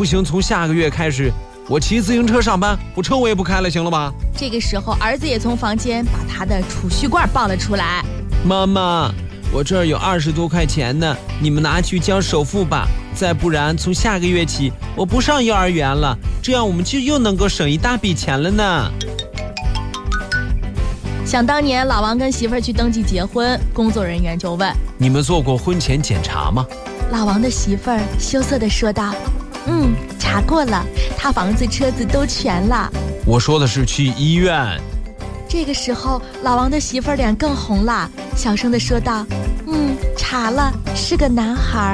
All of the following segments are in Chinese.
不行，从下个月开始我骑自行车上班，我车我也不开了，行了吧？ 这个时候儿子也从房间把他的储蓄罐抱了出来。 妈妈，我这儿有20多块钱呢，你们拿去交首付吧，再不然从下个月起我不上幼儿园了，这样我们就又能够省一大笔钱了呢。 想当年老王跟媳妇儿去登记结婚，工作人员就问： 你们做过婚前检查吗？ 老王的媳妇儿羞涩地说道：查过了，他房子车子都全了。 我说的是去医院。 这个时候老王的媳妇儿脸更红了，小声地说道：查了，是个男孩。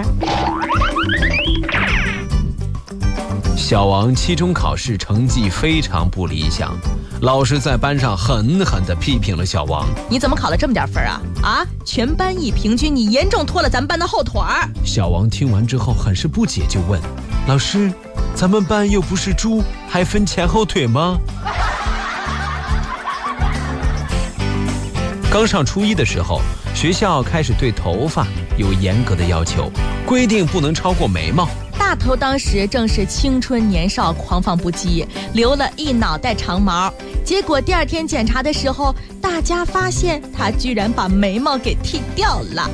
小王期中考试成绩非常不理想，老师在班上狠狠地批评了小王。 你怎么考了这么点分啊？全班一平均，你严重拖了咱们班的后腿儿。 小王听完之后很是不解，就问老师，咱们班又不是猪，还分前后腿吗？刚上初一的时候，学校开始对头发有严格的要求，规定不能超过眉毛。 大头当时正是青春年少，狂放不羁，留了一脑袋长毛。结果第2天检查的时候，大家发现他居然把眉毛给剃掉了。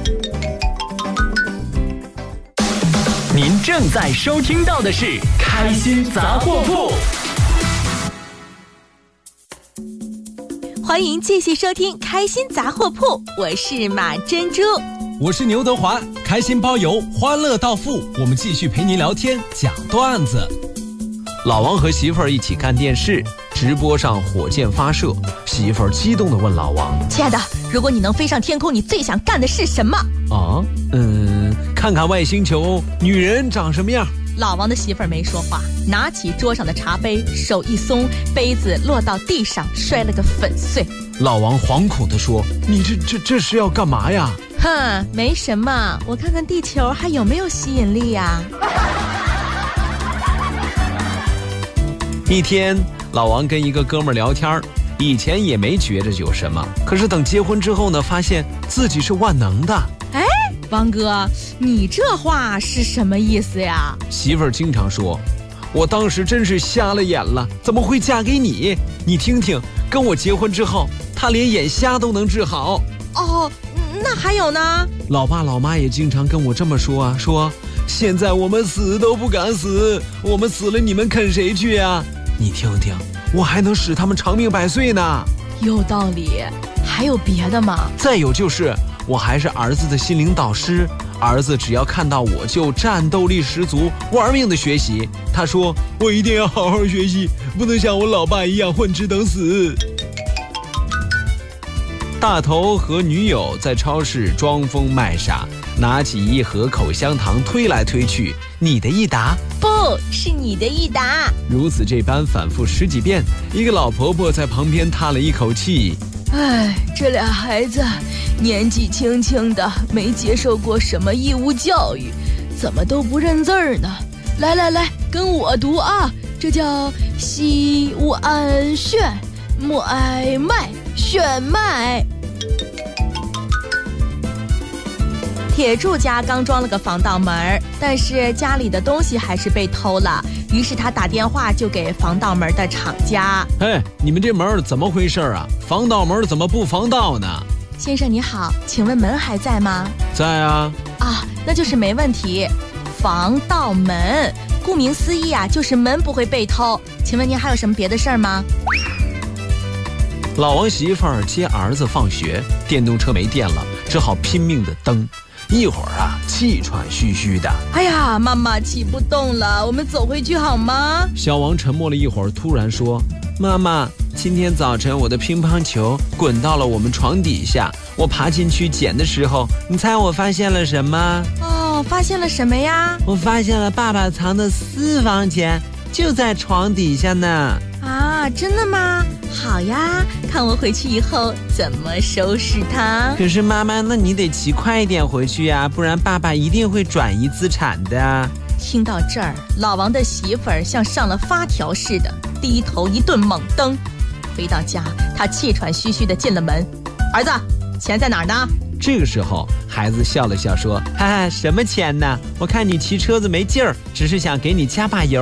您正在收听到的是开心杂货铺。 欢迎继续收听开心杂货铺，我是马珍珠。 我是牛德华，开心包邮，欢乐到付，我们继续陪您聊天讲段子。 老王和媳妇儿一起看电视，直播上火箭发射，媳妇儿激动地问老王： 亲爱的，如果你能飞上天空，你最想干的是什么？ 看看外星球女人长什么样。 老王的媳妇儿没说话，拿起桌上的茶杯，手一松，杯子落到地上，摔了个粉碎。 老王惶恐地说：你这是要干嘛呀？ 没什么，我看看地球还有没有吸引力呀。 一天，老王跟一个哥们儿聊天，以前也没觉着有什么，可是等结婚之后呢，发现自己是万能的。 王哥，你这话是什么意思呀？ 媳妇儿经常说，我当时真是瞎了眼了，怎么会嫁给你？你听听，跟我结婚之后，他连眼瞎都能治好。 那还有呢？ 老爸老妈也经常跟我这么说啊，说现在我们死都不敢死，我们死了你们啃谁去啊？你听听，我还能使他们长命百岁呢。 有道理，还有别的吗？ 再有就是我还是儿子的心灵导师，儿子只要看到我就战斗力十足，玩命的学习。他说我一定要好好学习，不能像我老爸一样混吃等死。大头和女友在超市装疯卖傻，拿起一盒口香糖推来推去，你的一打， 不是你的一打。 如此这般反复10几遍，一个老婆婆在旁边叹了一口气： 这俩孩子年纪轻轻的，没接受过什么义务教育，怎么都不认字儿呢？来，跟我读啊，这叫西乌安炫，莫哀麦，炫麦。铁柱家刚装了个防盗门，但是家里的东西还是被偷了，于是他打电话就给防盗门的厂家。 你们这门怎么回事啊？防盗门怎么不防盗呢？ 先生你好，请问门还在吗？ 在啊。 那就是没问题。防盗门，顾名思义啊，就是门不会被偷。请问您还有什么别的事儿吗？ 老王媳妇儿接儿子放学，电动车没电了，只好拼命的蹬。一会儿气喘吁吁的。 妈妈骑不动了，我们走回去好吗？ 小王沉默了一会儿，突然说：妈妈，今天早晨我的乒乓球滚到了我们床底下，我爬进去捡的时候，你猜我发现了什么？ 发现了什么呀？ 我发现了爸爸藏的私房钱，就在床底下呢。 真的吗？好呀，看我回去以后怎么收拾它。 可是妈妈，那你得骑快一点回去呀，不然爸爸一定会转移资产的。 听到这儿，老王的媳妇儿像上了发条似的，低头一顿猛蹬。回到家，他气喘吁吁地进了门。儿子，钱在哪儿呢？ 这个时候，孩子笑了笑说：什么钱呢？我看你骑车子没劲儿，只是想给你加把油。